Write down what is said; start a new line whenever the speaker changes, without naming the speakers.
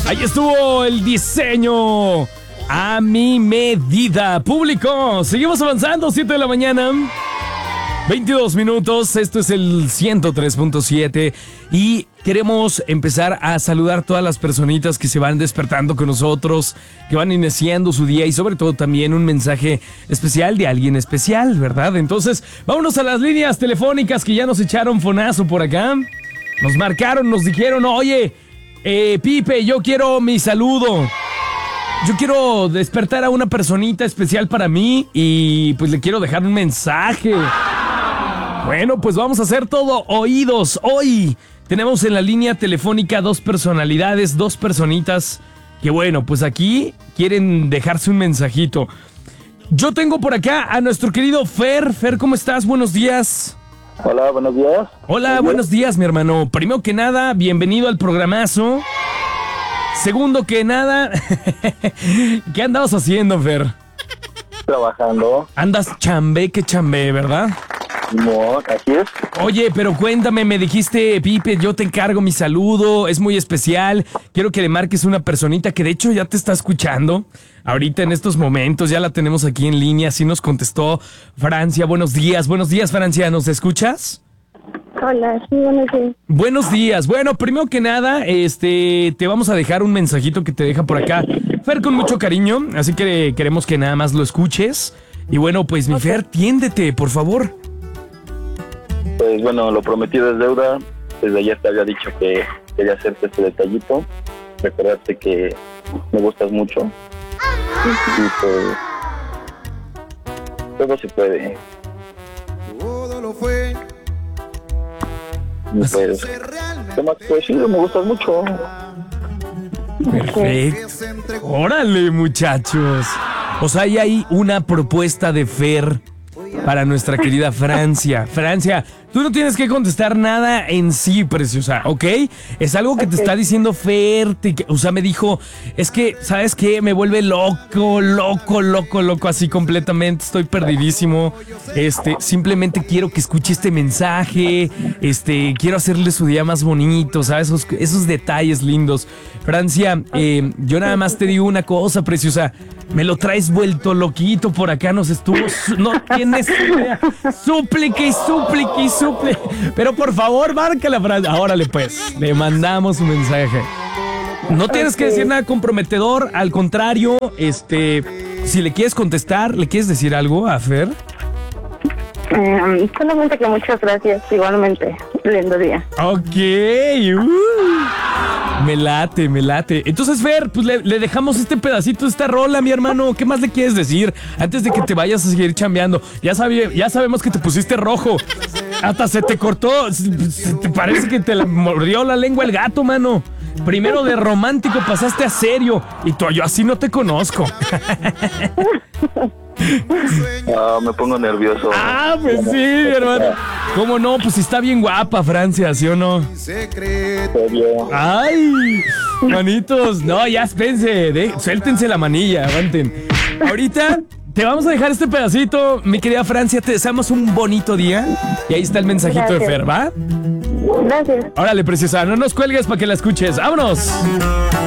Ahí estuvo el diseño a mi medida. Público, seguimos avanzando, 7 de la mañana. 22 minutos, esto es el 103.7 y queremos empezar a saludar a todas las personitas que se van despertando con nosotros, que van iniciando su día y sobre todo también un mensaje especial de alguien especial, ¿verdad? Entonces, vámonos a las líneas telefónicas que ya nos echaron fonazo por acá. Nos marcaron, nos dijeron, oye, Pipe, yo quiero mi saludo. Yo quiero despertar a una personita especial para mí y pues le quiero dejar un mensaje. Bueno, pues vamos a hacer todo oídos. Hoy tenemos en la línea telefónica dos personalidades, dos personitas que bueno, pues aquí quieren dejarse un mensajito. Yo tengo por acá a nuestro querido Fer. Fer, ¿cómo estás? Buenos días.
Hola, buenos días.
Hola, buenos días, mi hermano. Primero que nada, bienvenido al programazo. Segundo que nada, ¿qué andabas haciendo, Fer?
Trabajando.
Andas chambe, ¿verdad?
No, así es.
Oye, pero cuéntame, me dijiste, Pipe, yo te encargo mi saludo, es muy especial. Quiero que le marques una personita que de hecho ya te está escuchando. Ahorita en estos momentos ya la tenemos aquí en línea, así nos contestó Francia. Buenos días, Francia, ¿nos escuchas?
Hola, sí, buenos días.
Buenos días. Bueno, primero que nada, te vamos a dejar un mensajito que te deja por acá Fer con mucho cariño, así que queremos que nada más lo escuches. Y bueno, pues mi Fer, tiéndete, por favor.
Pues bueno, lo prometido es deuda. Desde ayer te había dicho que quería hacerte este detallito. Recordarte que me gustas mucho. Y pues todo se puede.
Todo lo fue.
Y pues, ¿qué más puedo decir? Me gustas mucho.
Perfecto. Órale, muchachos. O sea, ahí hay una propuesta de Fer para nuestra querida Francia. Francia, tú no tienes que contestar nada en sí, preciosa, ¿ok? Es algo que te está diciendo Fer. O sea, me dijo, es que, ¿sabes qué? Me vuelve loco, así completamente. Estoy perdidísimo. Simplemente quiero que escuche este mensaje. Quiero hacerle su día más bonito, ¿sabes? Esos detalles lindos. Francia, yo nada más te digo una cosa, preciosa. Me lo traes vuelto loquito por acá, no tienes idea. Súplique. Pero por favor, márcala, Francia. Órale, pues, le mandamos un mensaje. No tienes que decir nada comprometedor, al contrario, si le quieres contestar, ¿le quieres decir algo a Fer?
Solamente que muchas gracias, igualmente. Lindo día.
Ok. Me late. Entonces, Fer, pues le dejamos este pedacito de esta rola, mi hermano. ¿Qué más le quieres decir antes de que te vayas a seguir chambeando? Ya sabemos que te pusiste rojo. Hasta se te cortó. Te parece que te mordió la lengua el gato, mano. Primero de romántico pasaste a serio. Y yo así no te conozco.
Me pongo nervioso.
Pues sí, mi hermano. ¿Cómo no? Pues está bien guapa, Francia, ¿sí o no?
Serio.
Ay, manitos. No, ya espérense. Suéltense la manilla, aguanten. Ahorita te vamos a dejar este pedacito, mi querida Francia. Te deseamos un bonito día. Y ahí está el mensajito de Fer, ¿va?
Gracias.
Órale, preciosa, no nos cuelgues para que la escuches. ¡Vámonos!